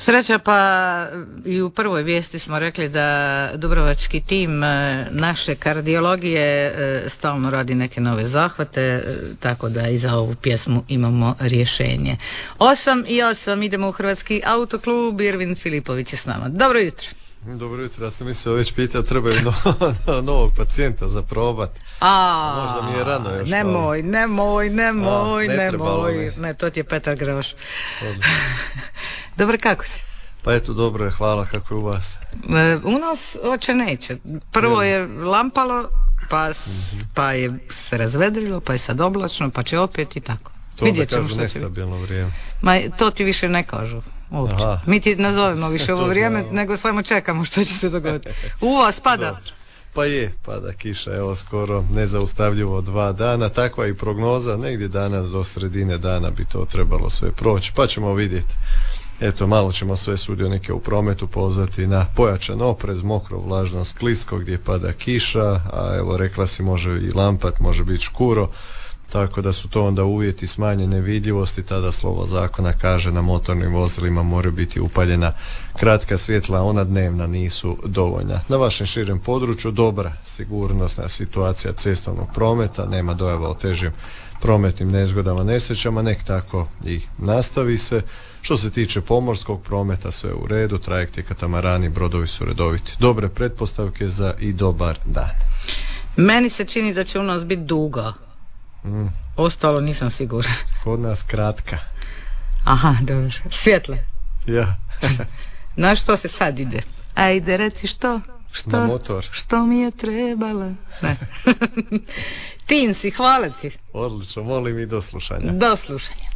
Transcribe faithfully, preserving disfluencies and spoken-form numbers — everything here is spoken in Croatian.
Sreća, pa i u prvoj vijesti smo rekli da dubrovački tim naše kardiologije stalno radi neke nove zahvate, tako da i za ovu pjesmu imamo rješenje. osam i osam, idemo u Hrvatski autoklub, Irvin Filipović je s nama. Dobro jutro. Dobro jutro, ja sam mislio već pitao, trebaju no, no, novog pacijenta za probat. A, možda mi je rano još. Nemoj, nemoj, nemoj, A, ne nemoj. Ne, to ti je Petar Groš. Dobro, kako si? Pa eto, dobro je, hvala, kako je u vas? E, u nas oče neće. Prvo je lampalo, pa, mm-hmm. pa je se razvedrilo, pa je sad oblačno, pa će opet i tako. To da kažu nestabilno vrijeme. Ma, to ti više ne kažu. Uopće. Mi ti nazovemo više ovo vrijeme, znamo. Nego samo čekamo što će se dogoditi. U vas pada? Dobro. Pa je, pada kiša, evo skoro nezaustavljivo dva dana, takva i prognoza, negdje danas do sredine dana bi to trebalo sve proći, pa ćemo vidjeti. Eto, malo ćemo sve sudionike u prometu pozvati na pojačan oprez, mokro, vlažno, sklisko gdje pada kiša, a evo rekla si može i lampat, može biti škuro, tako da su to onda uvjeti smanjene vidljivosti, tada slovo zakona kaže na motornim vozilima moraju biti upaljena kratka svjetla, ona dnevna nisu dovoljna. Na vašem širem području dobra sigurnosna situacija cestovnog prometa, nema dojava o težim prometnim nezgodama, nesrećama, nek tako i nastavi se. Što se tiče pomorskog prometa, sve u redu, trajekti, katamarani, brodovi su redoviti. Dobre pretpostavke za i dobar dan. Meni se čini da će u nas biti duga. Mm. Ostalo nisam sigurna. Kod nas kratka. Aha, dobro. Svjetle. Ja. Na što se sad ide? Ajde, reci što? Što? Na motor. Što mi je trebala? Ne. Tin si, hvala ti. Odlično, molim i do slušanja. Do slušanja.